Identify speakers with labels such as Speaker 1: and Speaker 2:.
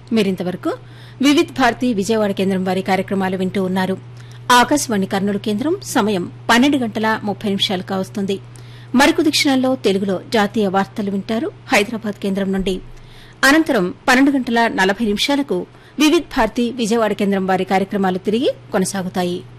Speaker 1: మీరింతవరకు వివిధ్ భారతి విజయవాడ కేంద్రం వారి కార్యక్రమాలు వింటూ ఉన్నారు. ఆకాశవాణి కర్నూలు కేంద్రం సమయం 12:30 కావస్తుంది. మరికొద్ది క్షణాల్లో తెలుగులో జాతీయ వార్తలు వింటారు హైదరాబాద్ కేంద్రం నుండి. అనంతరం 12:40 వివిధ్ భారతి విజయవాడ కేంద్రం వారి కార్యక్రమాలు తిరిగి కొనసాగుతాయి.